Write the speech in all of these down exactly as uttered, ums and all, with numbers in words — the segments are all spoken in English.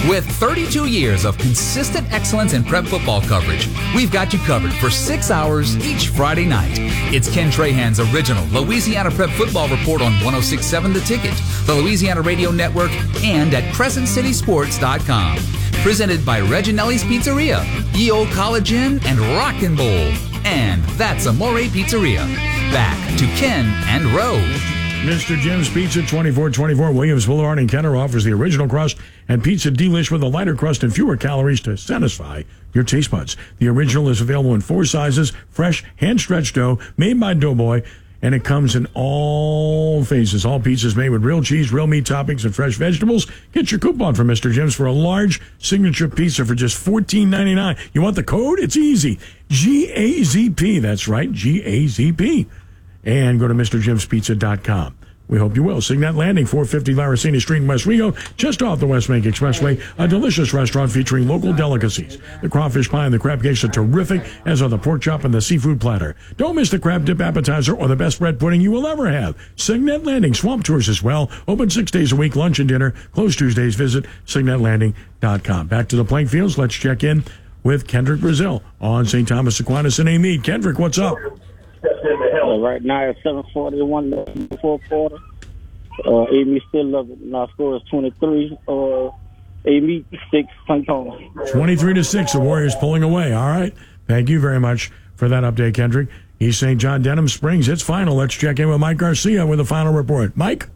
With thirty-two years of consistent excellence in prep football coverage, we've got you covered for six hours each Friday night. It's Ken Trahan's original Louisiana Prep Football Report on one oh six point seven The Ticket, the Louisiana Radio Network, and at crescent city sports dot com. Presented by Reginelli's Pizzeria, Ye Old College Inn, and Rockin' Bowl. And that's Amore Pizzeria. Back to Ken and Ro. Mister Jim's Pizza, twenty-four twenty-four Williams Boulevard in Kenner, offers the original crust and pizza delish with a lighter crust and fewer calories to satisfy your taste buds. The original is available in four sizes, fresh, hand-stretched dough, made by Doughboy, and it comes in all phases. All pizzas made with real cheese, real meat toppings, and fresh vegetables. Get your coupon from Mister Jim's for a large signature pizza for just fourteen ninety-nine. You want the code? It's easy. G A Z P. That's right, G A Z P. And go to Mr Jims Pizza dot com. We hope you will. Signet Landing, four fifty Laracini Street in West Rigo, just off the West Bank Expressway. A delicious restaurant featuring local delicacies. The crawfish pie and the crab cakes are terrific, as are the pork chop and the seafood platter. Don't miss the crab dip appetizer or the best bread pudding you will ever have. Signet Landing, swamp tours as well. Open six days a week, lunch and dinner. Closed Tuesdays. Visit Signet Landing dot com. Back to the playing fields. Let's check in with Kendrick Brazil on Saint Thomas Aquinas and Amite. Kendrick, what's up? Uh, right now it's seven forty-one in the fourth quarter. Uh, Amy still love it. Our score is twenty-three. Uh, Amy six, Saint Thomas. twenty-three to six. The Warriors pulling away. All right. Thank you very much for that update, Kendrick. East Saint John Denham Springs. It's final. Let's check in with Mike Garcia with the final report. Mike.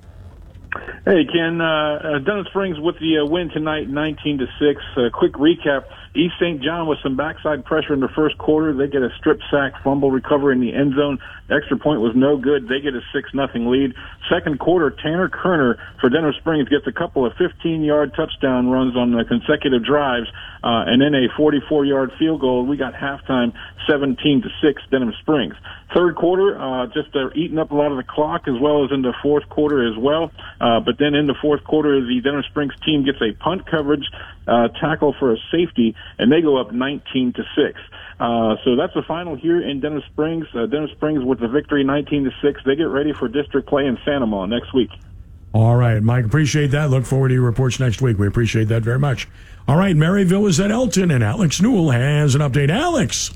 Hey, Ken. Uh, Denham Springs with the uh, win tonight, nineteen to six. Uh, quick recap. East Saint John with some backside pressure in the first quarter. They get a strip sack, fumble recovery in the end zone. Extra point was no good. They get a six nothing lead. Second quarter, Tanner Kerner for Denham Springs gets a couple of fifteen-yard touchdown runs on the consecutive drives, uh, and then a forty-four-yard field goal. We got halftime, seventeen to six, Denham Springs. Third quarter, uh, just uh, eating up a lot of the clock, as well as in the fourth quarter as well. Uh, but then in the fourth quarter, the Denham Springs team gets a punt coverage uh, tackle for a safety, and they go up nineteen to six. Uh, so that's the final here in Denham Springs. Uh, Denham Springs with the victory, nineteen to six. They get ready for district play in Sanama next week. All right, Mike, appreciate that. Look forward to your reports next week. We appreciate that very much. All right, Maryville is at Elton, and Alex Newell has an update. Alex.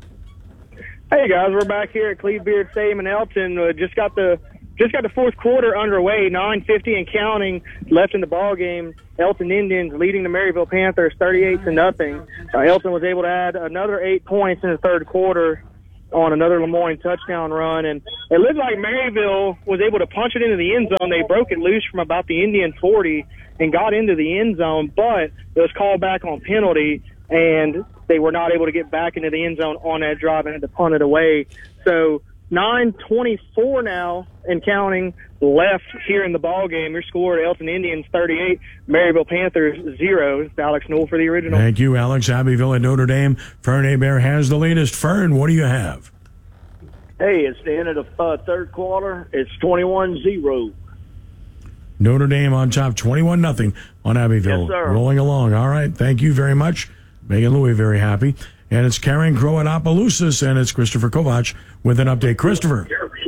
Hey, guys, we're back here at Clevebeard Stadium in Elton. Uh, just got the just got the fourth quarter underway, nine fifty and counting left in the ball game. Elton Indians leading the Maryville Panthers thirty-eight to nothing. Uh, Elton was able to add another eight points in the third quarter on another Lemoyne touchdown run, and it looked like Maryville was able to punch it into the end zone. They broke it loose from about the Indian forty and got into the end zone, but it was called back on penalty, and they were not able to get back into the end zone on that drive and had to punt it away. So nine twenty-four now and counting left here in the ball game. Your score at Elton Indians thirty-eight, Maryville Panthers zero. It's Alex Newell for the original. Thank you, Alex. Abbeville at Notre Dame. Fern Hebert has the latest. Fern, what do you have? Hey, it's the end of the uh, third quarter. It's twenty-one zero. Notre Dame on top, twenty-one nothing on Abbeville. Yes, sir. Rolling along. All right. Thank you very much. Megan Louie very happy. And it's Karen Crow at Opelousas, and it's Christopher Kovac with an update. Christopher.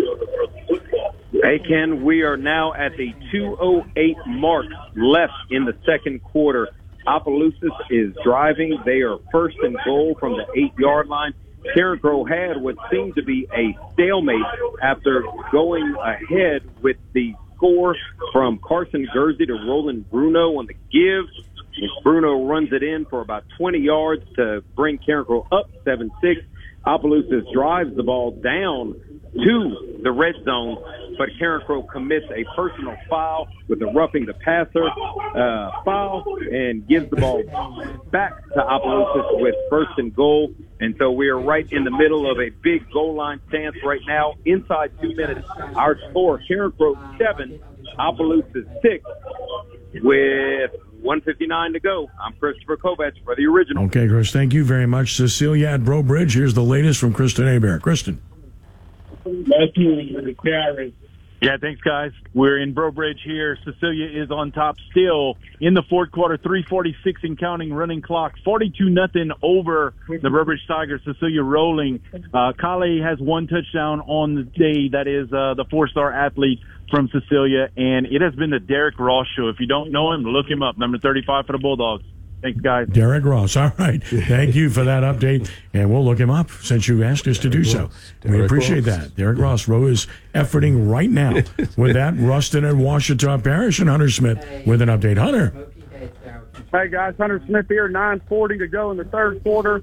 Hey, Ken, we are now at the two oh eight mark left in the second quarter. Opelousas is driving. They are first and goal from the eight-yard line. Karen Crow had what seemed to be a stalemate after going ahead with the score from Carson Gursey to Roland Bruno on the give. Bruno runs it in for about twenty yards to bring Karen Crow up seven six. Opelousas drives the ball down to the red zone, but Karen Crow commits a personal foul with the roughing the passer uh, foul and gives the ball back to Opelousas with first and goal. And so we are right in the middle of a big goal line stance right now. Inside two minutes, our score, Karen Crow seven, Opelousas six, with one fifty-nine to go. I'm Christopher Kovac for the original. Okay, Chris, thank you very much. Cecilia at Bro Bridge. Here's the latest from Kristen Hebert. Kristen. Matthew Karen Yeah, thanks, guys. We're in Breaux Bridge here. Cecilia is on top still in the fourth quarter, three forty-six and counting, running clock, forty-two nothing over the Breaux Bridge Tigers. Cecilia rolling. Uh, Kale has one touchdown on the day. That is uh, the four-star athlete from Cecilia, and it has been the Derek Ross show. If you don't know him, look him up, number thirty-five for the Bulldogs. Thanks, guys. Derek Ross. All right. Thank you for that update. And we'll look him up since you asked us to do so. We appreciate that. Derek Ross Rowe is efforting right now. With that, Ruston and Washita Parish and Hunter Smith with an update. Hunter. Hey, guys. Hunter Smith here. nine forty to go in the third quarter.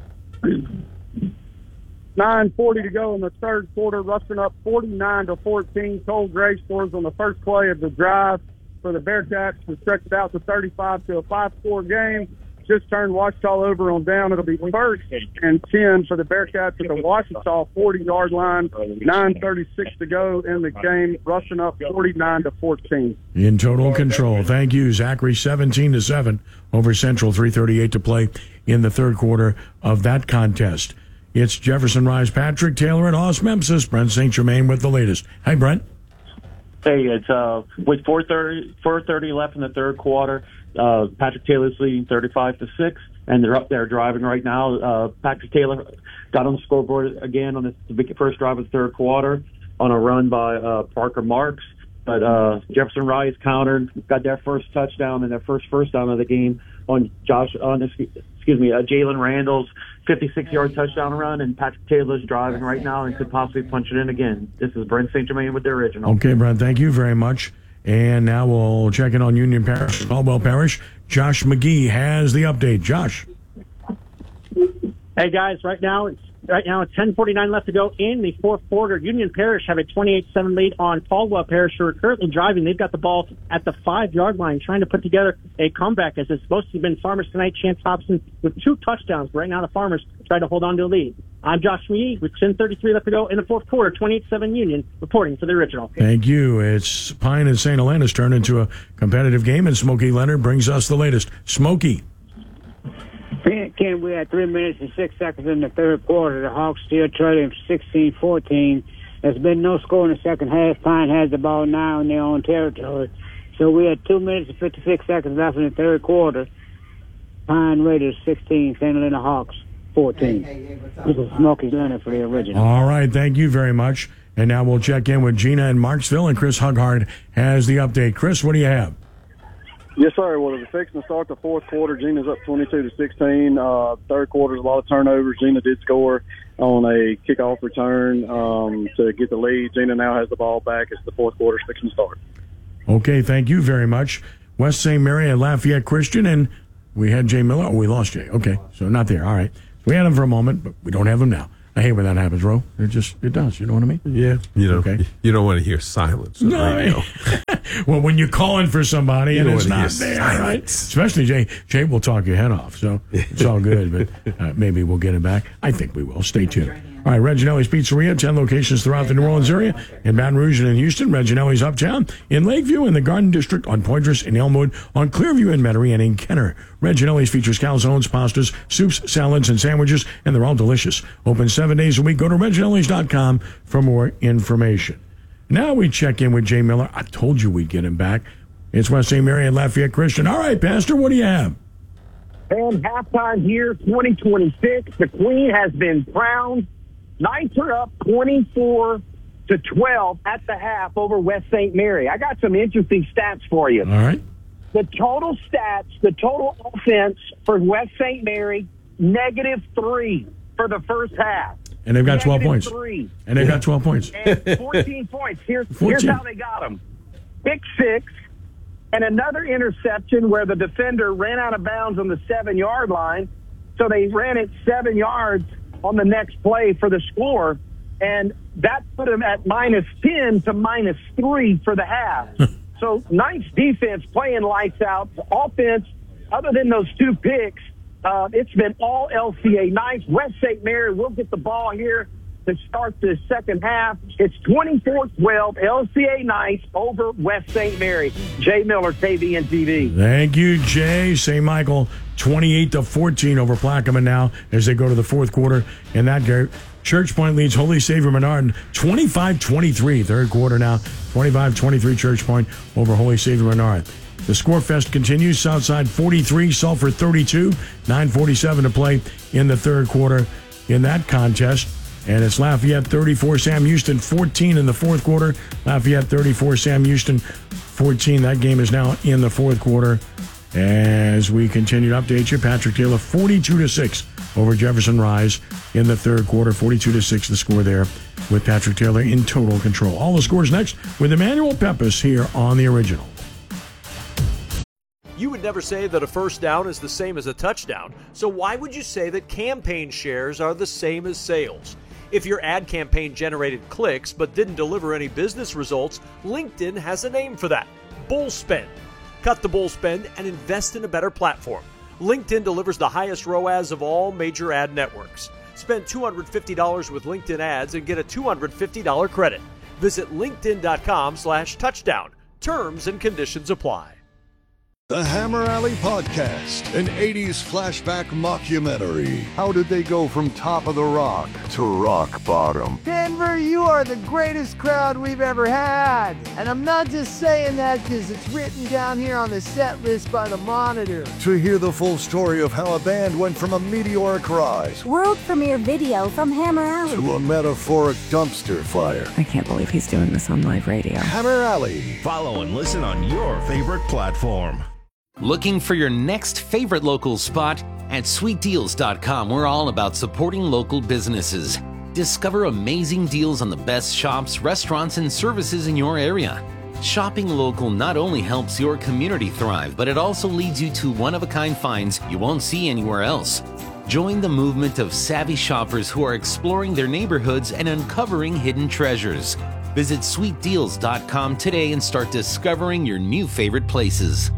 nine forty to go in the third quarter. Ruston up forty-nine to fourteen. Cole Gray scores on the first play of the drive for the Bearcats to stretch it out to thirty-five to a five-score game. Just turned Washita over on down. It'll be first and ten for the Bearcats at the Washita forty-yard line. nine thirty-six to go in the game. Ruston up forty-nine to fourteen. In total control. Thank you, Zachary. seventeen to seven over Central. three thirty-eight to play in the third quarter of that contest. It's Jefferson Rise, Patrick Taylor, and Osmempsis. Brent Saint Germain with the latest. Hi, Brent. Hey, it's uh with four thirty four thirty left in the third quarter. Uh, Patrick Taylor's leading thirty-five to six, and they're up there driving right now. Uh, Patrick Taylor got on the scoreboard again on the first drive of the third quarter on a run by uh, Parker Marks. But uh, Jefferson Rise countered, got their first touchdown and their first first down of the game on Josh. On excuse me, uh, Jalen Randall's fifty-six-yard touchdown run, and Patrick Taylor's driving right now and could possibly punch it in again. This is Brent Saint Germain with the original. Okay, Brent, thank you very much. And now we'll check in on Union Parish, Caldwell Parish. Josh McGee has the update. Josh. Hey, guys, right now it's right now it's ten forty-nine left to go in the fourth quarter. Union Parish have a twenty-eight seven lead on Caldwell Parish, who are currently driving. They've got the ball at the five-yard line, trying to put together a comeback, as it's supposed to have been Farmers tonight. Chance Hobson with two touchdowns. But right now the Farmers try to hold on to a lead. I'm Josh McGee with ten thirty-three left to go in the fourth quarter. twenty-eight seven Union reporting for the original. Thank you. It's Pine and Saint Helena's turn into a competitive game, and Smokey Leonard brings us the latest. Smokey. Ken, we had three minutes and six seconds in the third quarter. The Hawks still trailing sixteen fourteen. There's been no score in the second half. Pine has the ball now in their own territory. So we had two minutes and fifty-six seconds left in the third quarter. Pine Raiders sixteen, Saint Helena Hawks fourteen. Hey, hey, hey, this is Smokey Leonard for the original. All right, thank you very much. And now we'll check in with Gina in Marksville, and Chris Hughard has the update. Chris, what do you have? Yes, sir. Well, it's fixing to start the fourth quarter. Gina's up twenty-two to sixteen. Uh, third quarter's a lot of turnovers. Gina did score on a kickoff return um, to get the lead. Gina now has the ball back as the fourth quarter's fixing to start. Okay, thank you very much. West Saint Mary and Lafayette Christian, and we had Jay Miller. Oh, we lost Jay. Okay, so not there. All right. We had him for a moment, but we don't have him now. I hate when that happens, Ro. It just, it does. You know what I mean? Yeah. You know, okay. You don't want to hear silence. No. Well, when you're calling for somebody you and don't it's want not to hear there, silence. right? Especially Jay. Jay will talk your head off, so it's all good, but uh, maybe we'll get him back. I think we will. Stay tuned. All right, Reginelli's Pizzeria, ten locations throughout the New Orleans area, in Baton Rouge and in Houston, Reginelli's Uptown, in Lakeview, in the Garden District, on Pointers, in Elmwood, on Clearview, in Metairie, and in Kenner. Reginelli's features calzones, pastas, soups, salads, and sandwiches, and they're all delicious. Open seven days a week. Go to reginellis dot com for more information. Now we check in with Jay Miller. I told you we'd get him back. It's West Saint Mary and Lafayette Christian. All right, Pastor, what do you have? And halftime here, twenty twenty-six. The Queen has been crowned. Knights are up twenty-four to twelve at the half over West Saint Mary. I got some interesting stats for you. All right. The total stats, the total offense for West Saint Mary, negative three for the first half. And they've got twelve Negative points. Three. And they've got twelve points. And fourteen points. Here's, fourteen. here's how they got them. Pick six, and another interception where the defender ran out of bounds on the seven-yard line. So they ran it seven yards on the next play for the score, and that put them at minus ten to minus three for the half. So Knights defense playing lights out. Offense, other than those two picks, uh, it's been all L C A Knights. West Saint Mary will get the ball here to start the second half. It's twenty-four twelve L C A Knights over West Saint Mary. Jay Miller, K V N T V. Thank you, Jay. Saint Michael, twenty-eight to fourteen over Plaquemine now as they go to the fourth quarter in that game. Church Point leads Holy Savior Menard twenty-five twenty-three. Third quarter now, twenty-five twenty-three Church Point over Holy Savior Menard. The Score Fest continues. Southside forty-three, Sulphur thirty-two. nine forty-seven to play in the third quarter in that contest. And it's Lafayette thirty-four, Sam Houston fourteen in the fourth quarter. Lafayette thirty-four, Sam Houston fourteen. That game is now in the fourth quarter. As we continue to update you, Patrick Taylor forty-two to six over Jefferson Rise in the third quarter. forty-two to six the score there with Patrick Taylor in total control. All the scores next with Emmanuel Peppis here on The Original. You would never say that a first down is the same as a touchdown, so why would you say that campaign shares are the same as sales? If your ad campaign generated clicks but didn't deliver any business results, LinkedIn has a name for that: bull spend. Cut the bull spend and invest in a better platform. LinkedIn delivers the highest R O A S of all major ad networks. Spend two hundred fifty dollars with LinkedIn ads and get a two hundred fifty dollars credit. Visit linkedin.com slash touchdown. Terms and conditions apply. The Hammer Alley Podcast, an eighties flashback mockumentary. How did they go from top of the rock to rock bottom? Denver, you are the greatest crowd we've ever had. And I'm not just saying that because it's written down here on the set list by the Monitor. To hear the full story of how a band went from a meteoric rise, world premiere video from Hammer Alley, to a metaphoric dumpster fire. I can't believe he's doing this on live radio. Hammer Alley. Follow and listen on your favorite platform. Looking for your next favorite local spot? At sweet deals dot com, we're all about supporting local businesses. Discover amazing deals on the best shops, restaurants, and services in your area. Shopping local not only helps your community thrive, but it also leads you to one-of-a-kind finds you won't see anywhere else. Join the movement of savvy shoppers who are exploring their neighborhoods and uncovering hidden treasures. Visit sweet deals dot com today and start discovering your new favorite places.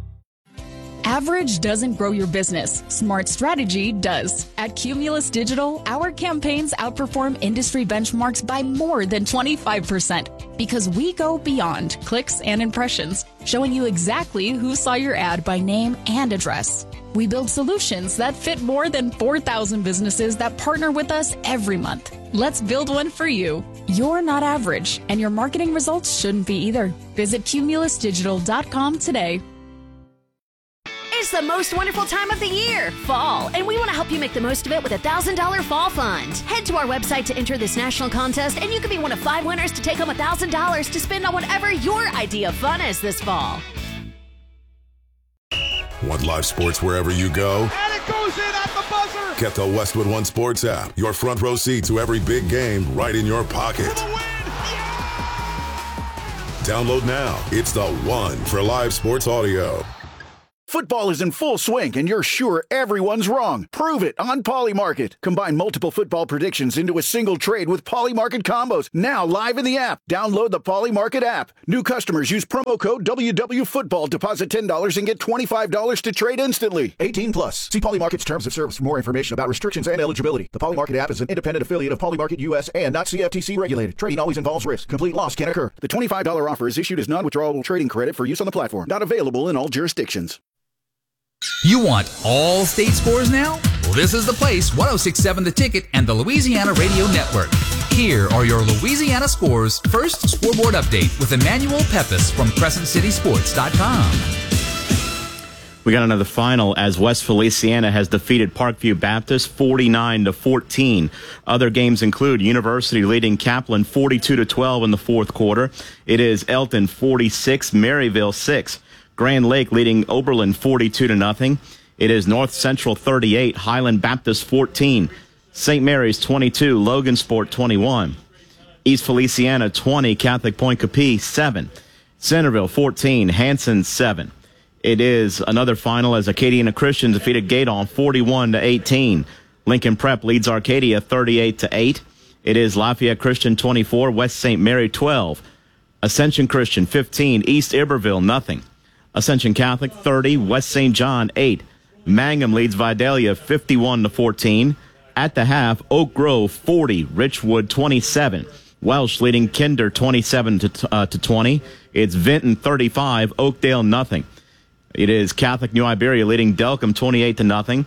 Average doesn't grow your business. Smart strategy does. At Cumulus Digital, our campaigns outperform industry benchmarks by more than twenty-five percent because we go beyond clicks and impressions, showing you exactly who saw your ad by name and address. We build solutions that fit more than four thousand businesses that partner with us every month. Let's build one for you. You're not average, and your marketing results shouldn't be either. Visit Cumulus Digital dot com today. It's the most wonderful time of the year, fall, and we want to help you make the most of it with a one thousand dollars Fall Fund. Head to our website to enter this national contest, and you could be one of five winners to take home one thousand dollars to spend on whatever your idea of fun is this fall. Want live sports wherever you go? And it goes in at the buzzer! Get the Westwood One Sports app. Your front row seat to every big game right in your pocket. Download now. It's the one for live sports audio. Football is in full swing, and you're sure everyone's wrong. Prove it on Polymarket. Combine multiple football predictions into a single trade with Polymarket combos. Now live in the app. Download the Polymarket app. New customers use promo code W W Football. Deposit ten dollars and get twenty-five dollars to trade instantly. eighteen plus. See Polymarket's terms of service for more information about restrictions and eligibility. The Polymarket app is an independent affiliate of Polymarket U S and not C F T C regulated. Trading always involves risk. Complete loss can occur. The twenty-five dollars offer is issued as non-withdrawable trading credit for use on the platform. Not available in all jurisdictions. You want all state scores now? Well, this is the place. one oh six point seven The Ticket and the Louisiana Radio Network. Here are your Louisiana scores. First, scoreboard update with Emmanuel Peppis from Crescent City Sports dot com. We got another final as West Feliciana has defeated Parkview Baptist forty-nine to fourteen. Other games include University leading Kaplan forty-two to twelve in the fourth quarter. It is Elton forty-six, Maryville six. Grand Lake leading Oberlin forty-two to nothing. It is North Central thirty-eight, Highland Baptist fourteen, Saint Mary's twenty-two, Logansport twenty-one, East Feliciana twenty, Catholic Point Capee seven, Centerville fourteen, Hanson seven. It is another final as Acadiana Christian defeated Gaydon forty-one to eighteen. Lincoln Prep leads Arcadia thirty-eight to eight. It is Lafayette Christian twenty-four, West Saint Mary twelve, Ascension Christian fifteen, East Iberville nothing. Ascension Catholic thirty, West Saint John eight. Mangum leads Vidalia fifty-one to fourteen. At the half, Oak Grove forty, Richwood twenty-seven. Welsh leading Kinder twenty-seven to uh, to twenty. It's Vinton thirty-five, Oakdale nothing. It is Catholic New Iberia leading Delcom twenty-eight to nothing.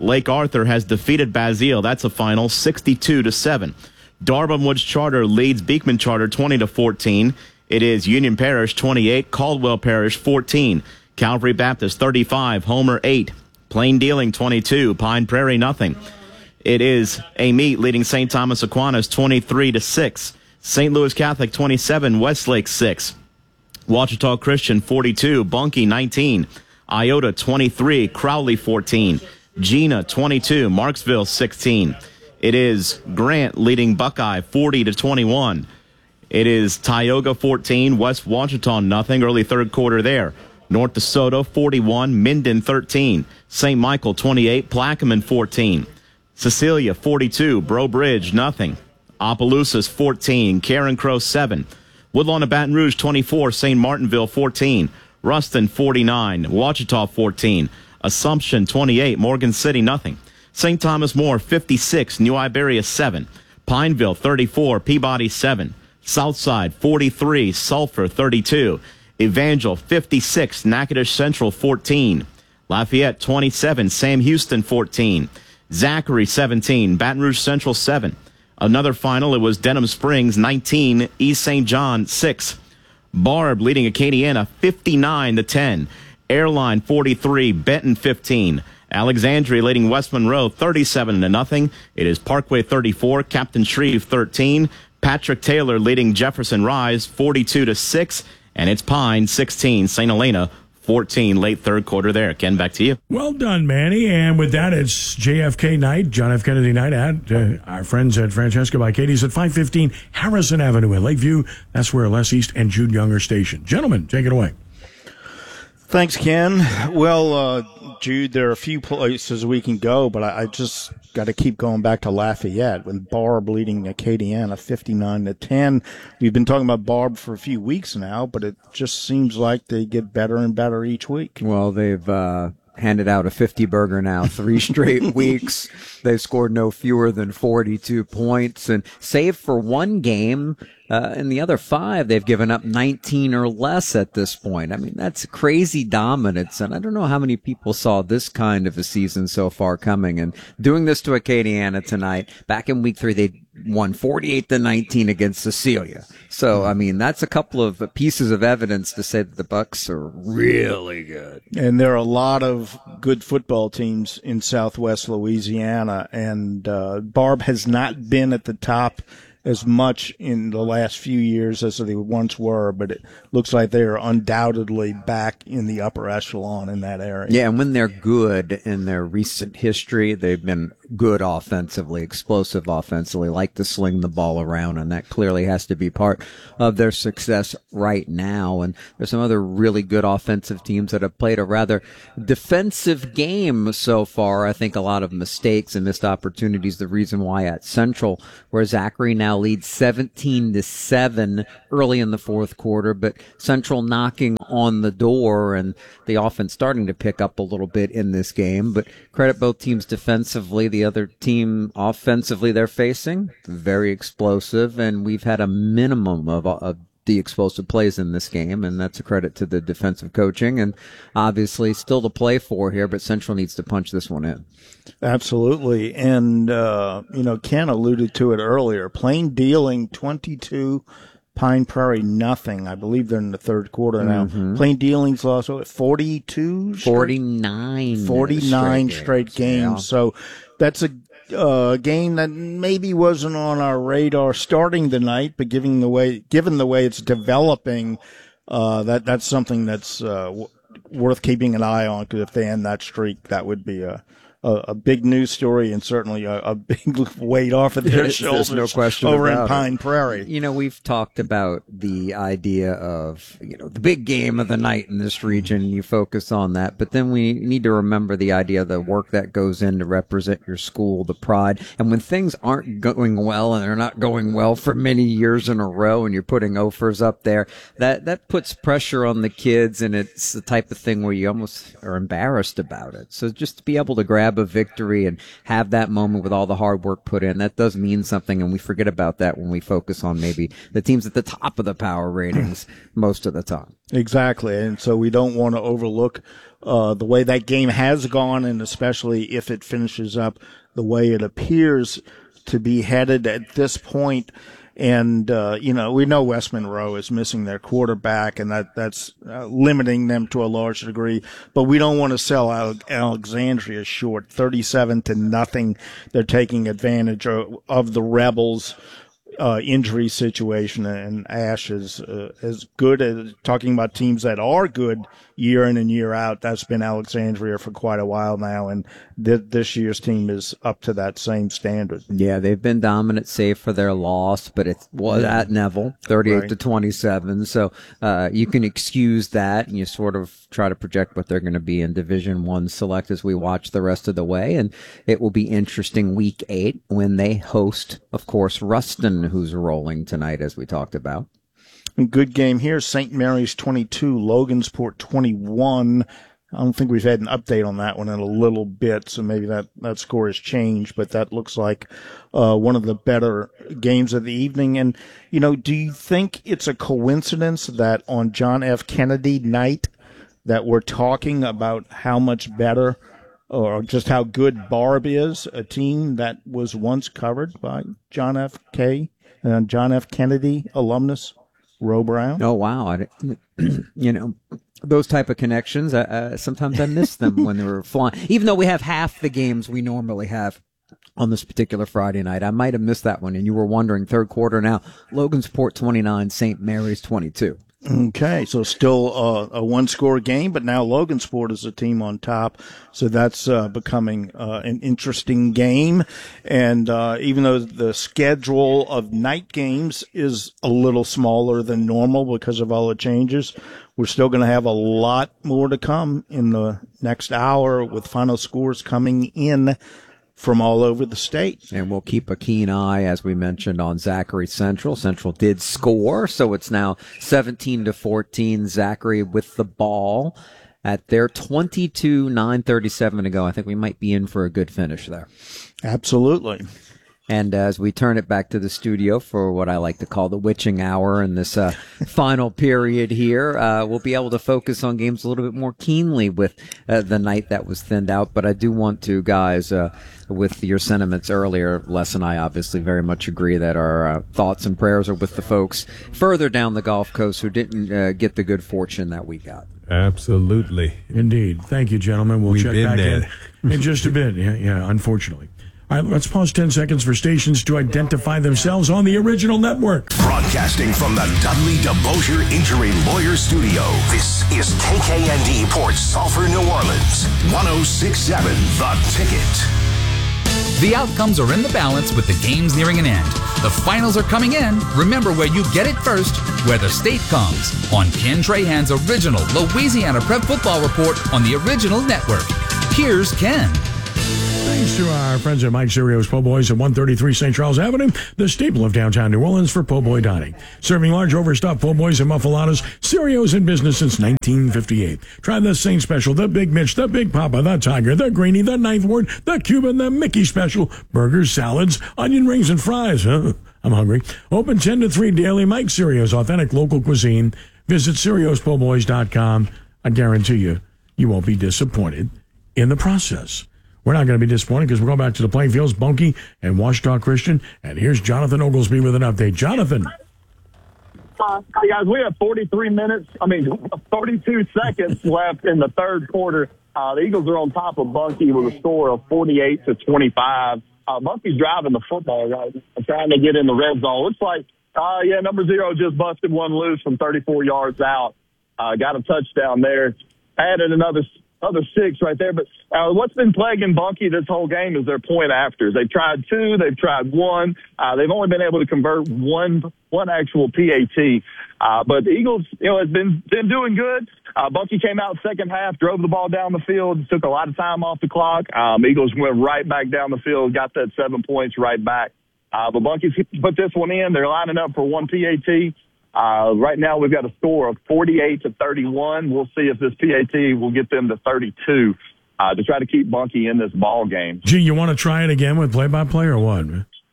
Lake Arthur has defeated Basile. That's a final, sixty-two to seven. Darbham Woods Charter leads Beekman Charter twenty to fourteen. It is Union Parish twenty-eight, Caldwell Parish fourteen. Calvary Baptist thirty-five, Homer eight. Plain Dealing twenty-two, Pine Prairie nothing. It is Amite leading Saint Thomas Aquinas twenty-three to six. Saint Louis Catholic twenty-seven, Westlake six. Ouachita Christian forty-two, Bunkie nineteen. Iota twenty-three, Crowley fourteen. Gina twenty-two, Marksville sixteen. It is Grant leading Buckeye forty to twenty-one. It is Tioga fourteen, West Ouachita nothing. Early third quarter there. North DeSoto forty-one, Minden thirteen. Saint Michael twenty-eight, Plaquemine fourteen. Cecilia forty-two, Breaux Bridge nothing. Opelousas fourteen, Karen Crow seven. Woodlawn of Baton Rouge twenty-four, Saint Martinville fourteen. Ruston forty-nine, Ouachita fourteen. Assumption twenty-eight, Morgan City nothing. Saint Thomas More fifty-six, New Iberia seven. Pineville thirty-four, Peabody seven. Southside forty-three, Sulphur thirty-two. Evangel fifty-six, Natchitoches Central fourteen. Lafayette twenty-seven, Sam Houston fourteen. Zachary seventeen, Baton Rouge Central seven. Another final, it was Denham Springs nineteen, East Saint John six. Barb leading Acadiana fifty-nine to ten. Airline forty-three, Benton fifteen. Alexandria leading West Monroe thirty-seven to nothing. It is Parkway thirty-four, Captain Shreve thirteen. Patrick Taylor leading Jefferson Rise forty-two to six. And it's Pine sixteen, Saint Helena fourteen, late third quarter there. Ken, back to you. Well done, Manny. And with that, it's J F K night, John F. Kennedy night at uh, our friends at Francesca by Katie's at five fifteen Harrison Avenue in Lakeview. That's where Les East and Jude Young are stationed. Gentlemen, take it away. Thanks, Ken. Well, uh, Jude, there are a few places we can go, but I, I just got to keep going back to Lafayette with Barb leading Acadiana fifty-nine to ten. We've been talking about Barb for a few weeks now, but it just seems like they get better and better each week. Well, they've uh, handed out a fifty burger now three straight weeks. They've scored no fewer than forty-two points, and save for one game, Uh, in the other five, they've given up nineteen or less at this point. I mean, that's crazy dominance, and I don't know how many people saw this kind of a season so far coming. And doing this to Acadiana tonight, back in week three, they won forty-eight to nineteen against Cecilia. So, I mean, that's a couple of pieces of evidence to say that the Bucks are really good. And there are a lot of good football teams in Southwest Louisiana, and uh, Barb has not been at the top as much in the last few years as they once were, but it looks like they are undoubtedly back in the upper echelon in that area. Yeah, and when they're good in their recent history, they've been good offensively, explosive offensively, like to sling the ball around, and that clearly has to be part of their success right now. And there's some other really good offensive teams that have played a rather defensive game so far. I think a lot of mistakes and missed opportunities, the reason why at Central, where Zachary now leads seventeen to seven early in the fourth quarter, but Central knocking on the door and the offense starting to pick up a little bit in this game. But credit both teams defensively. The other team offensively they're facing, very explosive, and we've had a minimum of, of the explosive plays in this game, and that's a credit to the defensive coaching, and obviously still to play for here, but Central needs to punch this one in. Absolutely. And, uh, you know, Ken alluded to it earlier. Plain Dealing twenty-two, Pine Prairie nothing. I believe they're in the third quarter now. Mm-hmm. Plain Dealing's lost what, forty-two? forty-nine. forty-nine straight, straight games. games. Yeah. So that's a uh, game that maybe wasn't on our radar starting the night, but given the way, given the way it's developing, uh, that that's something that's uh, w- worth keeping an eye on, because if they end that streak, that would be a A, a big news story, and certainly a, a big weight off of their shoulders. There's no question over about in Pine it. Prairie. You know, we've talked about the idea of, you know, the big game of the night in this region. You focus on that, but then we need to remember the idea of the work that goes in to represent your school, the pride. And when things aren't going well, and they're not going well for many years in a row, and you're putting offers up there, that that puts pressure on the kids, and it's the type of thing where you almost are embarrassed about it. So just to be able to grab grab a victory and have that moment with all the hard work put in. That does mean something, and we forget about that when we focus on maybe the teams at the top of the power ratings most of the time. Exactly, and so we don't want to overlook uh, the way that game has gone, and especially if it finishes up the way it appears to be headed at this point. And, uh, you know, we know West Monroe is missing their quarterback, and that, that's uh, limiting them to a large degree. But we don't want to sell Ale- Alexandria short. thirty-seven to nothing. They're taking advantage of, of the Rebels' uh, injury situation. And Ash is uh, as good as talking about teams that are good year in and year out. That's been Alexandria for quite a while now, and th- this year's team is up to that same standard. Yeah, they've been dominant, save for their loss, but it was at Neville, thirty-eight Right. to twenty-seven. So uh, you can excuse that, and you sort of try to project what they're going to be in Division One select as we watch the rest of the way. And it will be interesting week eight when they host, of course, Ruston, who's rolling tonight, as we talked about. Good game here. Saint Mary's twenty-two, Logansport twenty-one. I don't think we've had an update on that one in a little bit, so maybe that, that score has changed, but that looks like uh, one of the better games of the evening. And, you know, do you think it's a coincidence that on John F. Kennedy night that we're talking about how much better or just how good Barb is, a team that was once covered by John F. K. and John F. Kennedy alumnus? Roe Brown. Oh, wow. I, you know, those type of connections, uh, uh, sometimes I miss them when they were flying. Even though we have half the games we normally have on this particular Friday night, I might have missed that one. And you were wondering, third quarter now, Logansport twenty-nine, Saint Mary's twenty-two. Okay, so still uh, a one-score game, but now Logansport is a team on top, so that's uh, becoming uh, an interesting game. And uh, even though the schedule of night games is a little smaller than normal because of all the changes, we're still going to have a lot more to come in the next hour with final scores coming in from all over the state. And we'll keep a keen eye, as we mentioned, on Zachary Central. Central did score, so it's now seventeen to fourteen. Zachary with the ball at their twenty-two, nine thirty-seven to go. I think we might be in for a good finish there. Absolutely. And as we turn it back to the studio for what I like to call the witching hour in this uh, final period here, uh, we'll be able to focus on games a little bit more keenly with uh, the night that was thinned out. But I do want to, guys, uh, with your sentiments earlier, Les and I obviously very much agree that our uh, thoughts and prayers are with the folks further down the Gulf Coast who didn't uh, get the good fortune that we got. Absolutely. Indeed. Thank you, gentlemen. We'll We've check been back there. in in just a bit. Yeah, yeah, unfortunately. All right, let's pause ten seconds for stations to identify themselves on the original network. Broadcasting from the Dudley DeBosier Injury Lawyer Studio, this is K K N D Port Sulphur, New Orleans, one oh six point seven The Ticket. The outcomes are in the balance with the games nearing an end. The finals are coming in. Remember where you get it first, where the state comes. On Ken Trahan's original Louisiana Prep Football Report on the original network. Here's Ken. Thanks to our friends at Mike Sirio's Po' Boys at one thirty-three Saint Charles Avenue, the staple of downtown New Orleans for po' boy dining. Serving large overstuffed po' boys and muffaladas, Sirio's in business since nineteen fifty-eight. Try the Saint Special, the Big Mitch, the Big Papa, the Tiger, the Greenie, the Ninth Ward, the Cuban, the Mickey Special, burgers, salads, onion rings, and fries. Huh? I'm hungry. Open ten to three daily. Mike Sirio's authentic local cuisine. Visit Sirios Po Boys dot com. I guarantee you, you won't be disappointed in the process. We're not going to be disappointed because we're going back to the playing fields, Bunkie and Washita Christian. And here's Jonathan Oglesby with an update. Jonathan. Uh, hey guys, we have forty-three minutes, I mean, thirty-two seconds left in the third quarter. Uh, the Eagles are on top of Bunkie with a score of forty-eight to twenty-five. Uh, Bunkie's driving the football right now, trying to get in the red zone. Looks like, uh, yeah, number zero just busted one loose from thirty-four yards out. Uh, got a touchdown there. Added another Other six right there. But uh, what's been plaguing Bunkie this whole game is their point afters. They've tried two. They've tried one. Uh, they've only been able to convert one one actual P A T. Uh, but the Eagles, you know, has been been doing good. Uh, Bunkie came out second half, drove the ball down the field, took a lot of time off the clock. Um, Eagles went right back down the field, got that seven points right back. Uh, but Bunkie's put this one in. They're lining up for one P A T. Uh, right now we've got a score of forty-eight to thirty-one. We'll see if this P A T will get them to thirty-two. uh, to try to keep Bunkie in this ball game. Gee, you want to try it again with play-by-play or what?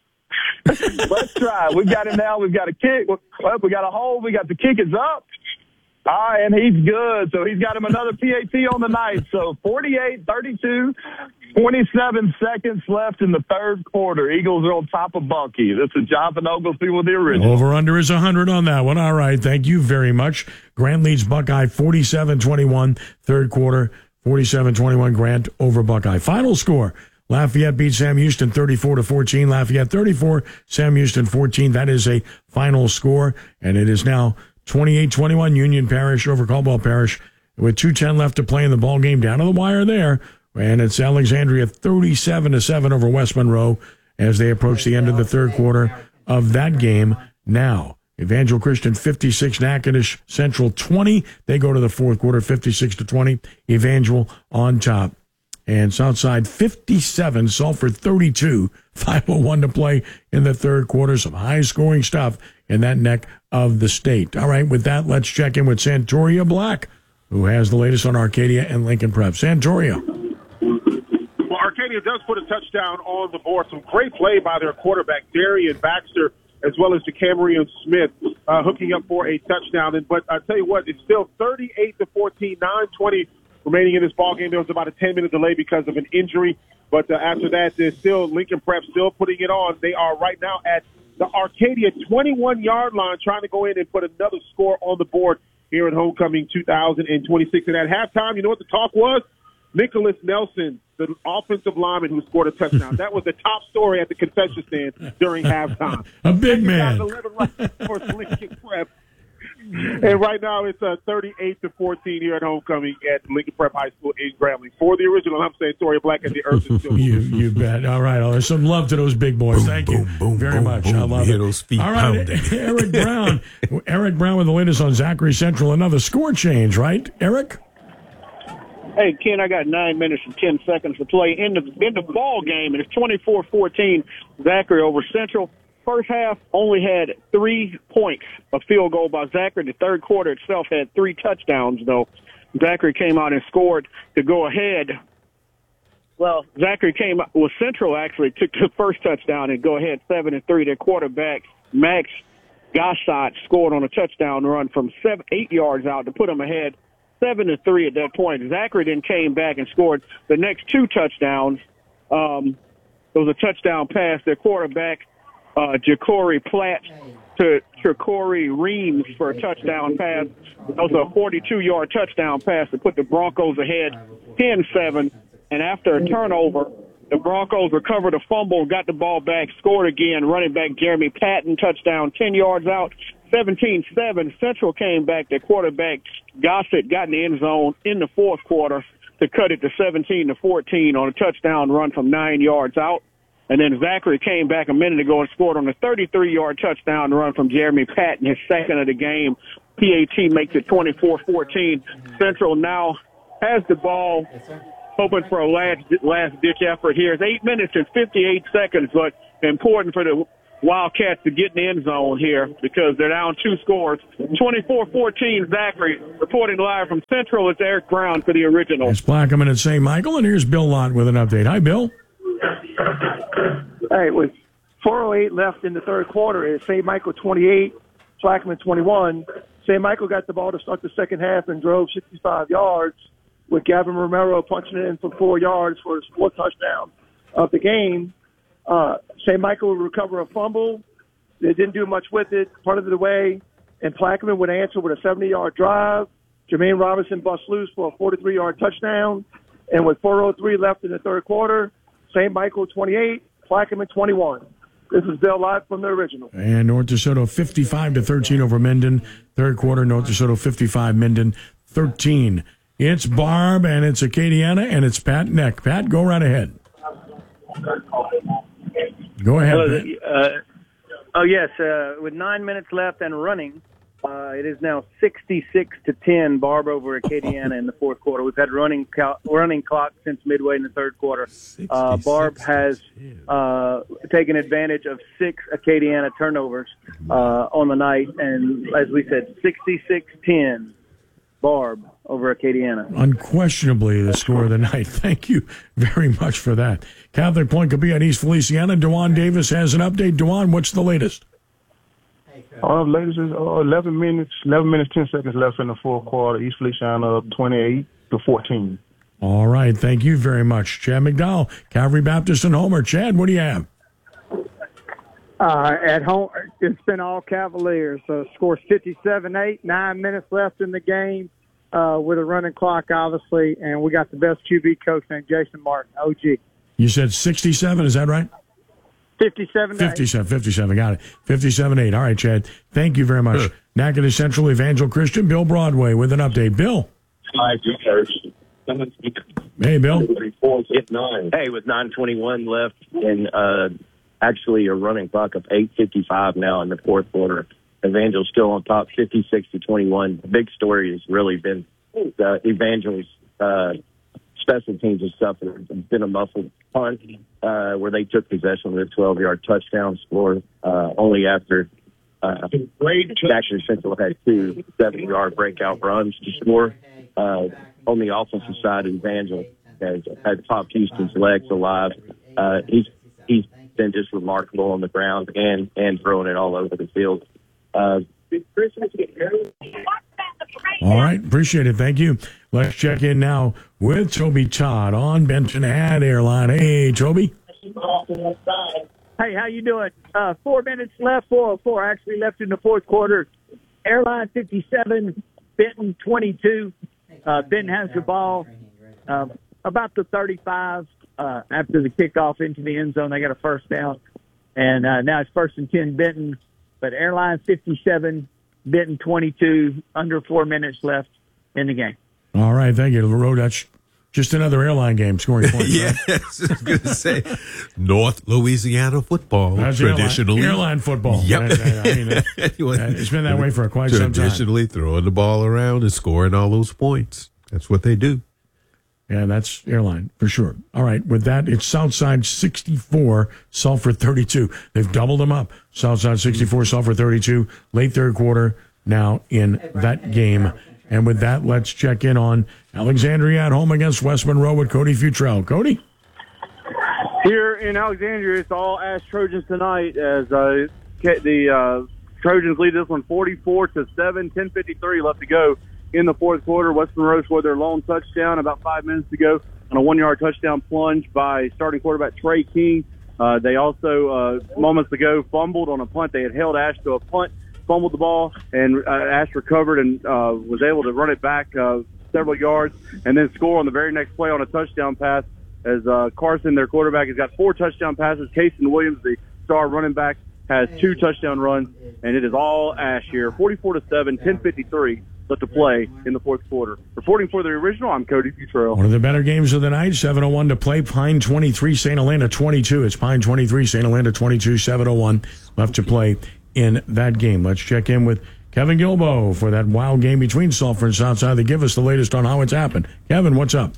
Let's try. We've got him now. We've got a kick. Well, we got a hold. We got the kick is up. All right, and he's good. So he's got him another P A T on the night. So forty-eight thirty-two, twenty-seven seconds left in the third quarter. Eagles are on top of Bunkie. This is Jonathan Oglesby with the original. Over-under is one hundred on that one. All right, thank you very much. Grant leads Buckeye forty-seven twenty-one, third quarter, forty-seven twenty-one, Grant over Buckeye. Final score, Lafayette beats Sam Houston thirty-four to fourteen. Lafayette thirty-four, Sam Houston fourteen. That is a final score, and it is now twenty-eight twenty-one, Union Parish over Caldwell Parish with two ten left to play in the ball game. Down to the wire there. And it's Alexandria thirty-seven to seven over West Monroe as they approach the end of the third quarter of that game. Now, Evangel Christian fifty-six, Natchitoches Central twenty. They go to the fourth quarter fifty-six to twenty. Evangel on top. And Southside fifty-seven, Sulphur thirty-two. five oh one to play in the third quarter. Some high-scoring stuff in that neck of the state. All right, with that, let's check in with Santoria Black, who has the latest on Arcadia and Lincoln Prep. Santoria. Well, Arcadia does put a touchdown on the board. Some great play by their quarterback, Darian Baxter, as well as Jacamarion Smith, uh, hooking up for a touchdown. And But I tell you what, it's still thirty-eight to fourteen, nine twenty remaining in this ballgame. There was about a ten-minute delay because of an injury. But uh, after that, there's still Lincoln Prep still putting it on. They are right now at the Arcadia twenty-one-yard line, trying to go in and put another score on the board here at Homecoming two thousand twenty-six. And at halftime, you know what the talk was? Nicholas Nelson, the offensive lineman who scored a touchdown. That was the top story at the concession stand during halftime. A big man. For Lincoln Prep. And right now it's uh, thirty-eight to fourteen here at Homecoming at Lincoln Prep High School in Grambling. For the original, I'm saying Santoria Black and the Earth is still. you, you bet. All right. Oh, there's some love to those big boys. Boom, Thank boom, you boom, very boom, much. boom. I love Hear it. those feet All right, pounding. Eric Brown. Eric Brown with the latest on Zachary Central. Another score change, right, Eric? Hey, Ken, I got nine minutes and ten seconds to play in the in the ball game, and it's twenty-four fourteen, Zachary over Central. First half only had three points, a field goal by Zachary. The third quarter itself had three touchdowns, though. Zachary came out and scored to go ahead. Well, Zachary came out, well, Central actually took the first touchdown and go ahead seven and three. Their quarterback, Max Gossett, scored on a touchdown run from seven, eight yards out to put them ahead seven to three at that point. Zachary then came back and scored the next two touchdowns. Um, it was a touchdown pass. Their quarterback, uh, Ja'Cory Platt, to Ja'Cory Reams for a touchdown pass. That was a forty-two-yard touchdown pass to put the Broncos ahead ten seven. And after a turnover, the Broncos recovered a fumble, got the ball back, scored again. Running back Jeremy Patton, touchdown, ten yards out, seventeen seven. Central came back. Their quarterback Gossett got in the end zone in the fourth quarter to cut it to seventeen to fourteen on a touchdown run from nine yards out. And then Zachary came back a minute ago and scored on a thirty-three-yard touchdown run from Jeremy Patton, his second of the game. P A T makes it twenty-four fourteen. Central now has the ball, hoping for a last last-ditch effort here. It's eight minutes and fifty-eight seconds, but important for the Wildcats to get in the end zone here because they're down two scores. twenty-four fourteen, Zachary. Reporting live from Central, it's Eric Brown for the original. It's Plaquemine at Saint Michael, and here's Bill Lott with an update. Hi, Bill. Hey, with four oh eight left in the third quarter, it's Saint Michael twenty-eight, Plaquemine twenty-one. Saint Michael got the ball to start the second half and drove sixty-five yards, with Gavin Romero punching it in for four yards for his fourth touchdown of the game. Uh, Saint Michael would recover a fumble. They didn't do much with it, part of the way, and Plaquemine would answer with a seventy-yard drive. Jermaine Robinson bust loose for a forty-three-yard touchdown. And with four oh three left in the third quarter, Saint Michael twenty-eight, Plaquemine twenty-one. This is Bill Lott from the original. And North DeSoto fifty-five to thirteen over Minden. Third quarter, North DeSoto fifty-five, Minden thirteen. It's Barb, and it's Acadiana, and it's Pat Neck. Pat, go right ahead. Go ahead, Pat. Uh, oh, yes. Uh, with nine minutes left and running, uh, it is now sixty-six to ten, Barb over Acadiana in the fourth quarter. We've had running cal- running clock since midway in the third quarter. Uh, Barb has uh, taken advantage of six Acadiana turnovers uh, on the night, and as we said, sixty-six ten, Barb over Acadiana. Unquestionably the score of the night. Thank you very much for that. Catholic Point could be at East Feliciana. Dewan Davis has an update. Dewan, what's the latest? Uh, latest is uh, eleven minutes, eleven minutes, ten seconds left in the fourth quarter. East Feliciana up twenty-eight to fourteen. All right. Thank you very much. Chad McDowell, Calvary Baptist and Homer. Chad, what do you have? Uh, at home, it's been all Cavaliers. So scores fifty-seven eight, nine minutes left in the game uh, with a running clock, obviously, and we got the best Q B coach named Jason Martin, O G. You said sixty-seven, is that right? fifty-seven eight. fifty-seven, fifty-seven, got it. fifty-seven eight. All right, Chad. Thank you very much. Natchitoches Central Evangel Christian, Bill Broadway with an update. Bill. Hi, Hey, Bill. Hey, with nine twenty-one left and uh, actually a running clock of eight fifty-five now in the fourth quarter. Evangel's still on top, fifty-six to twenty-one. The big story has really been the Evangel's uh, special teams and stuff. It's been a muffled punt uh, where they took possession with a twelve-yard touchdown score uh, only after uh, Natchitoches Central had two seven-yard breakout runs to score. Uh, on the offensive side, Evangel has had Pop Houston's legs alive. Uh, he's he's been just remarkable on the ground and, and throwing it all over the field. Uh, All right. Appreciate it. Thank you. Let's check in now with Toby Todd on Benton Ad Airline. Hey, Toby. Hey, how you doing? Uh, four minutes left, four oh four actually left in the fourth quarter. Airline fifty-seven, Benton twenty-two. Uh, Benton has the ball uh, about the thirty-five uh, after the kickoff into the end zone. They got a first down, and uh, now it's first and ten Benton. But Airline fifty-seven, Benton twenty-two, under four minutes left in the game. All right, thank you. LaRoe, that's just another airline game scoring points. Yes, right? I was going to say North Louisiana football, That's traditionally. Airline, airline football. Yep. I, I mean, uh, it's been that way for quite some time. Traditionally throwing the ball around and scoring all those points. That's what they do. Yeah, that's airline for sure. All right, with that, it's Southside sixty-four, Sulphur thirty-two. They've doubled them up. Southside sixty-four, Sulphur thirty-two, late third quarter now in that game. And with that, let's check in on Alexandria at home against West Monroe with Cody Futrell. Cody? Here in Alexandria, it's all Ash Trojans tonight as uh, the uh, Trojans lead this one forty-four to seven, ten fifty-three left to go in the fourth quarter. West Monroe scored their lone touchdown about five minutes ago on a one-yard touchdown plunge by starting quarterback Trey King. Uh, they also, uh, moments ago, fumbled on a punt. They had held Ash to a punt, fumbled the ball, and uh, Ash recovered and uh, was able to run it back uh, several yards and then score on the very next play on a touchdown pass as uh, Carson, their quarterback, has got four touchdown passes. Casey Williams, the star running back, has two touchdown runs, and it is all Ash here. forty-four to seven, ten fifty-three left to play in the fourth quarter. Reporting for the original, I'm Cody Futrell. One of the better games of the night, seven oh one to play. Pine twenty-three, Saint Helena twenty-two. It's Pine twenty-three, Saint Helena twenty-two, seven oh one left to play in that game. Let's check in with Kevin Gilbo for that wild game between Sulphur and Southside to give us the latest on how it's happened. Kevin, what's up?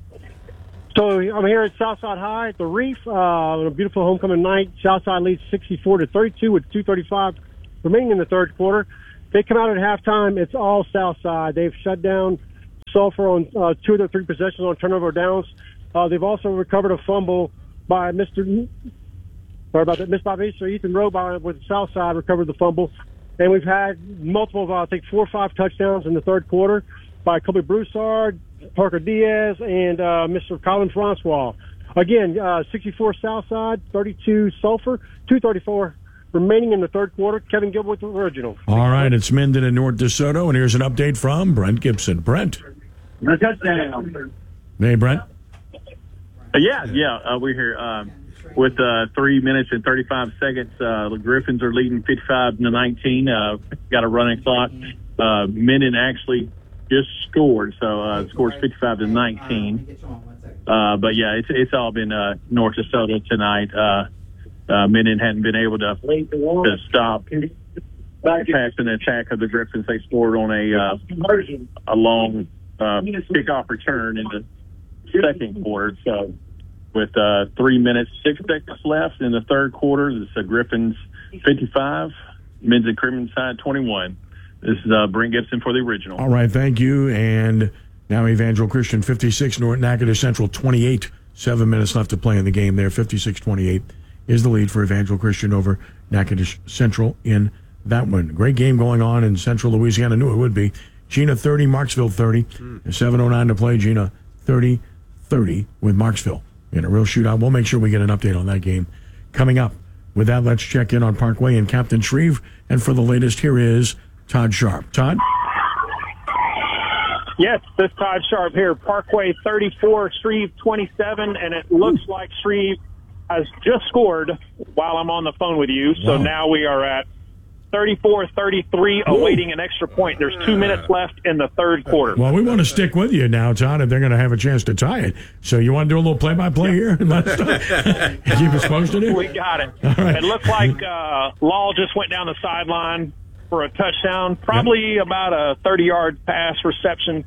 So I'm here at Southside High at the Reef uh, on a beautiful homecoming night. Southside leads sixty-four to thirty-two with two thirty-five remaining in the third quarter. They come out at halftime. It's all Southside. They've shut down Sulphur on uh, two of their three possessions on turnover downs. Uh, they've also recovered a fumble by Mister Sorry about that. Missed by Mister Ethan Rowe by, with Southside recovered the fumble. And we've had multiple, uh, I think, four or five touchdowns in the third quarter by Kobe Broussard, Parker Diaz, and uh, Mister Colin Francois. Again, uh, sixty-four Southside, thirty-two Sulphur, two thirty-four remaining in the third quarter. Kevin Gilbert with the original. All right, it's Minden and North DeSoto, and here's an update from Brent Gibson. Brent. A touchdown. Hey, Brent. Uh, yeah, yeah, uh, we're here um, with uh, three minutes and thirty-five seconds. Uh, the Griffins are leading fifty-five to nineteen. Uh, got a running clock. Uh, Minden actually just scored, so uh, scores fifty-five to nineteen. Uh, but yeah, it's it's all been uh, North DeSoto tonight. Uh, uh, Minden hadn't been able to to stop passing attack of the Griffins. They scored on a uh, a long uh, kickoff return in the second quarter. So with uh, three minutes six seconds left in the third quarter, it's the Griffins fifty-five, Men's and Crimson side twenty-one. This is uh, Brent Gibson for the original. All right, thank you. And now Evangel Christian fifty-six, Norton Natchitoches Central twenty-eight. Seven minutes left to play in the game there. fifty-six twenty-eight is the lead for Evangel Christian over Natchitoches Central in that one. Great game going on in Central Louisiana. Knew it would be. Gina thirty, Marksville thirty. Mm. seven oh nine to play. Gina thirty thirty with Marksville in a real shootout. We'll make sure we get an update on that game coming up. With that, let's check in on Parkway and Captain Shreve. And for the latest, here is Todd Sharp. Todd? Yes, this Todd Sharp here. Parkway thirty-four, Shreve twenty-seven, and it looks like Shreve has just scored while I'm on the phone with you. So wow. Now we are at thirty-four thirty-three, awaiting an extra point. There's two minutes left in the third quarter. Well, we want to stick with you now, Todd, if they're going to have a chance to tie it. So you want to do a little play-by-play here? And let's keep us posted? We got it. Right. It looked like uh, Law just went down the sideline for a touchdown, probably yep. about a thirty-yard pass reception.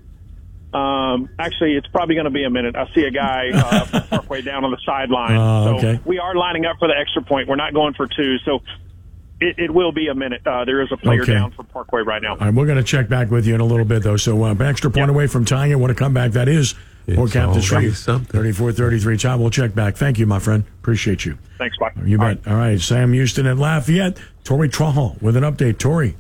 Um, actually, it's probably going to be a minute. I see a guy uh, from Parkway down on the sideline. Uh, so okay. We are lining up for the extra point. We're not going for two, so it, it will be a minute. Uh, there is a player okay. down for Parkway right now. All right, we're going to check back with you in a little bit, though. So uh, extra point yep. away from tying it. Want to come back? That is for Captain Shreve. thirty-four thirty-three. Todd, we'll check back. Thank you, my friend. Appreciate you. Thanks, Mike. You All bet. right. All right, Sam Houston at Lafayette. Tori Trahal with an update. Tori.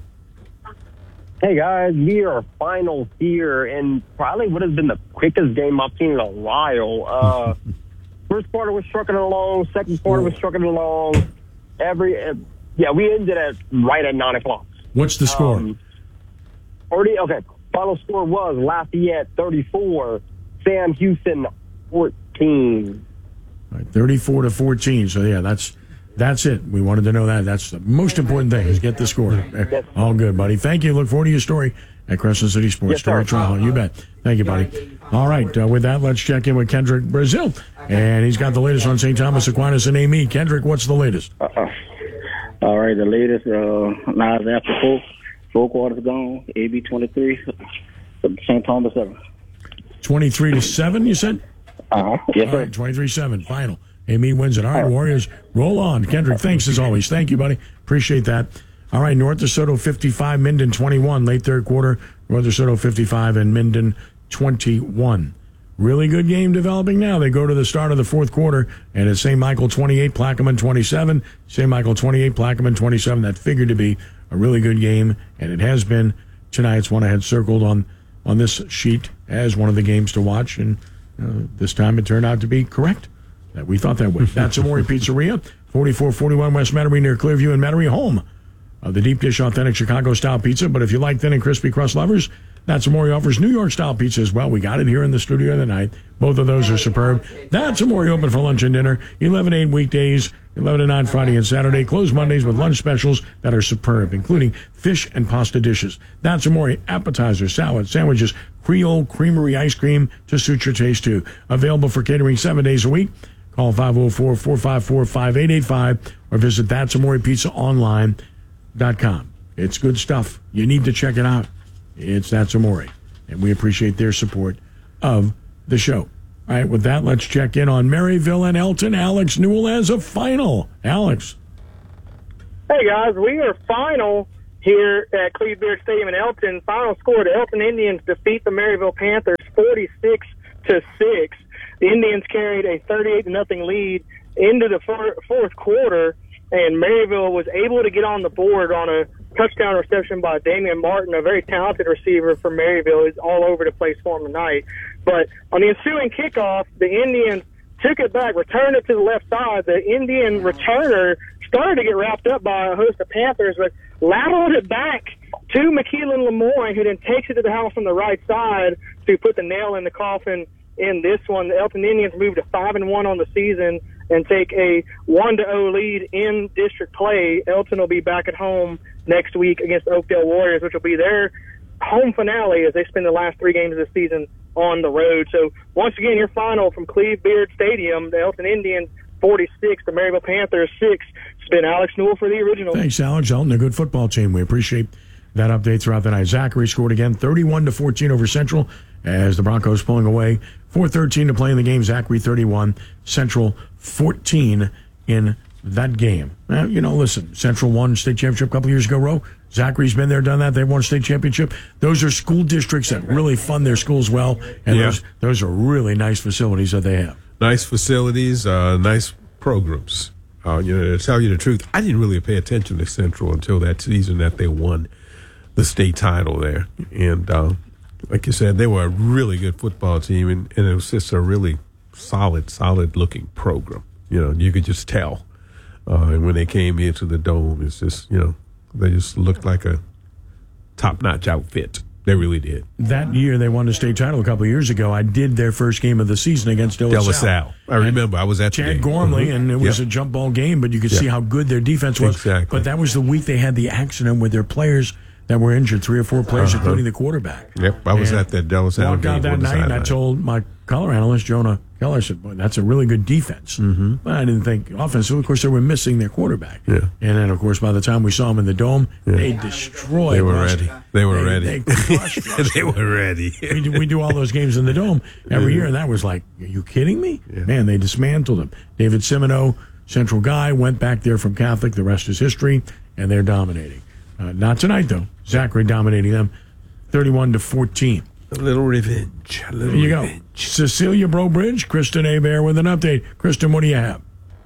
Hey, guys, we are final here, and probably would have been the quickest game I've seen in a while. Uh, first quarter was trucking along. Second quarter was trucking along. Every uh, Yeah, we ended at right at nine o'clock. What's the score? Um, already, okay, final score was Lafayette thirty-four, Sam Houston fourteen. All right, thirty-four to fourteen. So, yeah, that's that's it. We wanted to know that. That's the most important thing is get the score. Yes. All good, buddy. Thank you. Look forward to your story at Crescent City Sports. Yes, Story Trial. You bet. Thank you, buddy. All right. Uh, with that, let's check in with Kendrick Brazil. And he's got the latest on Saint Thomas Aquinas and A M E. Kendrick, what's the latest? Uh-uh. All right, the latest, uh, now after four, four quarters gone, A B twenty-three, Saint Thomas seven. twenty-three to seven, you said? Uh-huh. Yes, All right, twenty-three seven, final. A M E wins it. All right, Warriors, roll on. Kendrick, thanks as always. Thank you, buddy. Appreciate that. All right, North DeSoto fifty-five, Minden twenty-one, late third quarter. North DeSoto fifty-five and Minden twenty-one. Really good game developing now. They go to the start of the fourth quarter, and it's Saint Michael twenty-eight, Plaquemine twenty-seven. Saint Michael twenty-eight, Plaquemine twenty-seven. That figured to be a really good game, and it has been tonight. It's one I had circled on, on this sheet as one of the games to watch, and uh, this time it turned out to be correct. That we thought that way. That's Amore Pizzeria, forty-four forty-one West Metairie near Clearview and Metairie, home of the deep dish authentic Chicago-style pizza. But if you like thin and crispy crust lovers, That's Amore offers New York-style pizza as well. We got it here in the studio tonight. Both of those are superb. That's Amore open for lunch and dinner. eleven to eight weekdays, eleven to nine Friday and Saturday. Closed Mondays with lunch specials that are superb, including fish and pasta dishes. That's Amore appetizers, salads, sandwiches, Creole creamery ice cream to suit your taste too. Available for catering seven days a week. Call five oh four, four five four, five eight eight five or visit that's amore pizza online dot com. It's good stuff. You need to check it out. It's That's Amore, and we appreciate their support of the show. All right, with that, let's check in on Maryville and Elton. Alex Newell has a final. Alex. Hey, guys, we are final here at Cleve Beard Stadium in Elton. Final score, the Elton Indians defeat the Maryville Panthers forty-six to six. The Indians carried a thirty-eight to nothing lead into the four, fourth quarter, and Maryville was able to get on the board on a touchdown reception by Damian Martin, a very talented receiver from Maryville. He's all over the place for him tonight. But on the ensuing kickoff, the Indians took it back, returned it to the left side. The Indian returner started to get wrapped up by a host of Panthers, but lateraled it back to McKeelan Lemoyne, who then takes it to the house on the right side to put the nail in the coffin in this one. The Elton Indians moved to five and one on the season and take a one to oh lead in district play. Elton will be back at home next week against the Oakdale Warriors, which will be their home finale as they spend the last three games of the season on the road. So once again, your final from Cleve Beard Stadium, the Elton Indians forty-six, the Maryville Panthers six. It's been Alex Newell for the original. Thanks, Alex. Elton, a good football team. We appreciate that update throughout the night. Zachary scored again, thirty-one to fourteen over Central as the Broncos pulling away. four thirteen to play in the game. Zachary thirty-one, Central fourteen in that game. Now, you know, listen, Central won state championship a couple years ago, Ro. Zachary's been there, done that. They won state championship. Those are school districts that really fund their schools well, and Yeah. those those are really nice facilities that they have. Nice facilities, uh, nice programs. Uh, you know, to tell you the truth, I didn't really pay attention to Central until that season that they won the state title there. And uh, like you said, they were a really good football team, and, and it was just a really solid, solid-looking program. You know, you could just tell. Uh, and when they came into the Dome, it's just, you know, they just looked like a top-notch outfit. They really did. That year, they won the state title a couple of years ago. I did their first game of the season against De La, De La Salle. Salle. I remember. I was at the Chad game. Gormley, Mhm. and it was Yep. a jump ball game, but you could Yep. see how good their defense was. Exactly. But that was the week they had the accident with their players that were injured, three or four players, Uh-huh. including the quarterback. Yep, I was And at that De La Salle walked game out that on the night, and I sideline. told my color analyst, Jonah Keller, I said, boy, that's a really good defense. Mm-hmm. But I didn't think offensively. Of course, they were missing their quarterback. Yeah. And then, of course, by the time we saw them in the Dome, they destroyed They were Rusty. ready. They were They- ready. They crushed Rusty. They were ready. we, do, we do all those games in the Dome every year, and that was like, are you kidding me? Man, they dismantled them. David Semino, Central guy, went back there from Catholic. The rest is history, and they're dominating. Uh, not tonight, though. Zachary dominating them thirty-one to fourteen. A little revenge. A little There you go. revenge. Cecilia Brobridge, Kristen Hebert with an update. Kristen, what do you have?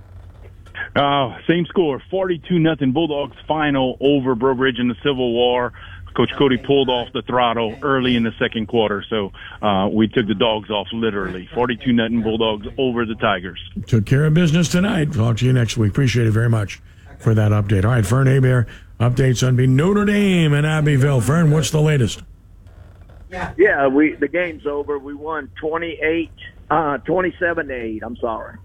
Uh, same score, forty-two nothing Bulldogs final over Brobridge in the Civil War. Coach Cody pulled off the throttle early in the second quarter, so uh, we took the dogs off literally. forty-two nothing Bulldogs over the Tigers. Took care of business tonight. Talk to you next week. Appreciate it very much for that update. All right, Fern Hebert, updates on Notre Dame and Abbeville. Fern, what's the latest? Yeah, we the game's over. We won twenty-eight, uh, twenty-seven to eight. I'm sorry.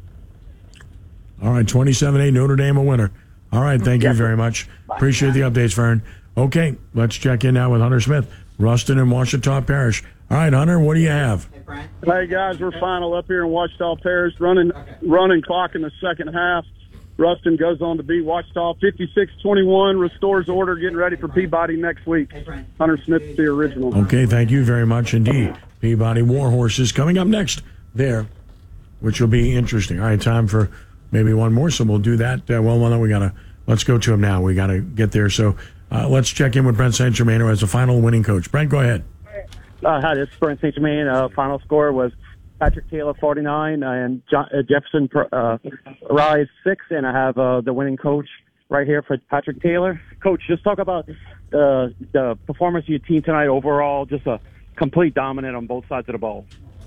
All right, twenty-seven eight, Notre Dame a winner. All right, thank you very much. Appreciate the updates, Fern. Okay, let's check in now with Hunter Smith, Ruston and Washita Parish. All right, Hunter, what do you have? Hey guys, we're final up here in Washita Parish, running running clock in the second half. Ruston goes on to beat Washita fifty-six twenty-one, restores order, getting ready for Peabody next week. Hunter Smith, the original. Okay, thank you very much indeed. Peabody War Horses coming up next there, which will be interesting. All right, time for maybe one more, so we'll do that. Uh, well, well, we gotta let's go to him now. We gotta get there. So uh, let's check in with Brent Saint Germain, who has the final winning coach. Brent, go ahead. Uh, hi, this is Brent Saint Germain. Uh, final score was Patrick Taylor forty-nine and John, uh, Jefferson uh, Rise six, and I have uh, the winning coach right here for Patrick Taylor. Coach, just talk about uh, the performance of your team tonight overall, just a complete dominant on both sides of the ball.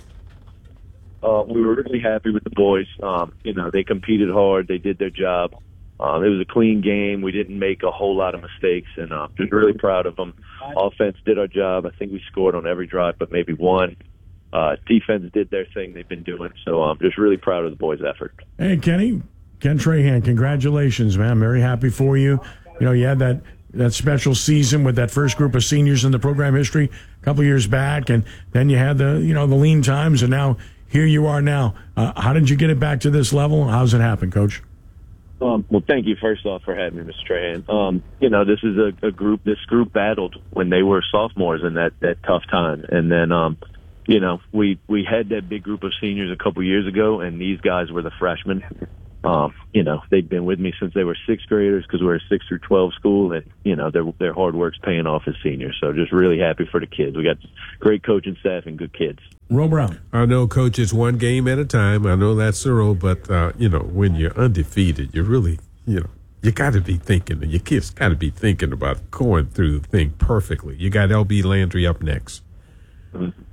Uh, we were really happy with the boys. Um, you know, they competed hard. They did their job. Um, it was a clean game. We didn't make a whole lot of mistakes, and uh, just really proud of them. Offense did our job. I think we scored on every drive, but maybe one. Uh, defense did their thing they've been doing. So I'm just really proud of the boys' effort. Hey, Kenny, Ken Trahan, congratulations, man. I'm very happy for you. You know, you had that, that special season with that first group of seniors in the program history a couple years back, and then you had the, you know, the lean times, and now here you are now. Uh, how did you get it back to this level? How's it happen, Coach? Um, well, thank you first off for having me, Mister Trahan. Um, you know, this is a, a group. This group battled when they were sophomores in that that tough time, and then um, you know we we had that big group of seniors a couple years ago, and these guys were the freshmen. Um, you know, they'd been with me since they were sixth graders because we're a six through twelve school, and you know their their hard work's paying off as seniors. So just really happy for the kids. We got great coaching staff and good kids. Ro Brown. I know, Coach, it's one game at a time. I know that's the rule, but, uh, you know, when you're undefeated, you really, you know, you got to be thinking, your kids got to be thinking about going through the thing perfectly. You got L B Landry up next. Mm-hmm.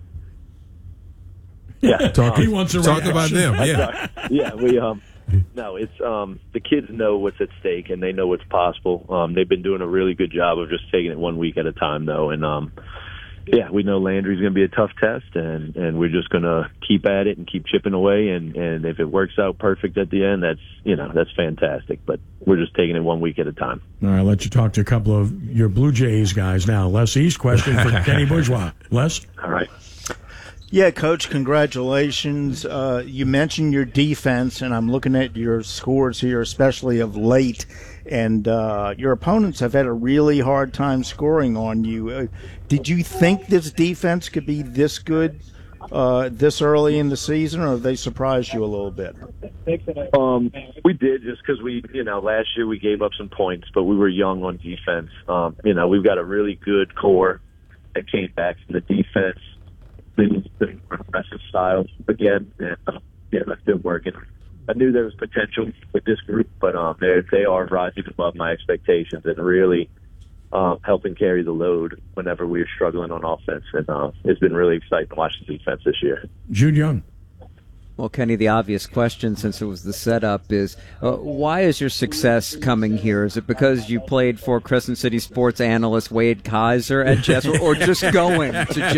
Yeah. Talk, he wants a talk reaction. about them, yeah. yeah, we, um, no, it's, um, the kids know what's at stake and they know what's possible. Um, they've been doing a really good job of just taking it one week at a time, though. And, um, yeah, we know Landry's going to be a tough test, and, and we're just going to keep at it and keep chipping away. And, and if it works out perfect at the end, that's, you know, that's fantastic. But we're just taking it one week at a time. All right, I'll let you talk to a couple of your Blue Jays guys now. Les East, question for Kenny Bourgeois. Les? All right. Yeah, Coach, congratulations. Uh, you mentioned your defense, and I'm looking at your scores here, especially of late. And uh, your opponents have had a really hard time scoring on you. Uh, did you think this defense could be this good uh, this early in the season, or have they surprised you a little bit? Um, we did just because we, you know, last year we gave up some points, but we were young on defense. Um, you know, we've got a really good core that came back from the defense, the, the aggressive style again. And, uh, yeah, that's been working. I knew there was potential with this group, but um, they they are rising above my expectations and really um, helping carry the load whenever we were struggling on offense. And uh, it's been really exciting to watch the defense this year. Jude Young. Well, Kenny, the obvious question, since it was the setup, is uh, why is your success coming here? Is it because you played for Crescent City sports analyst Wade Kaiser at Jesuit, or just going to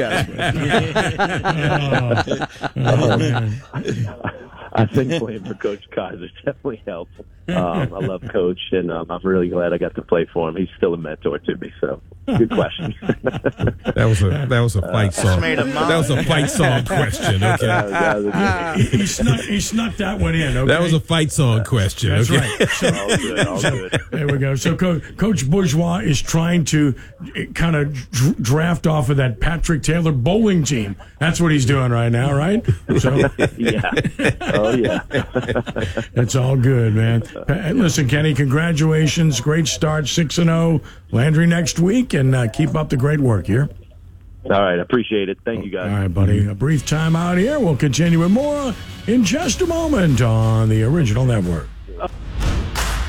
Jesuit? oh, oh, I think playing for Coach Kaiser definitely helped. Um, I love Coach, and um, I'm really glad I got to play for him. He's still a mentor to me, so good question. that was a that was a fight uh, song. That was a fight song question. Okay, uh, he, he snuck he snuck that one in. Okay? That was a fight song question. That's okay? right. So, all good, all good. There we go. So Co- Coach Bourgeois is trying to kind of dr- draft off of that Patrick Taylor bowling team. That's what he's doing right now, right? So, yeah. Oh yeah. It's all good, man. Listen, Kenny, congratulations. Great start, six and oh. Landry next week, and uh, keep up the great work here. All right, appreciate it. Thank you, guys. All right, buddy. A brief time out here. We'll continue with more in just a moment on the Original Network.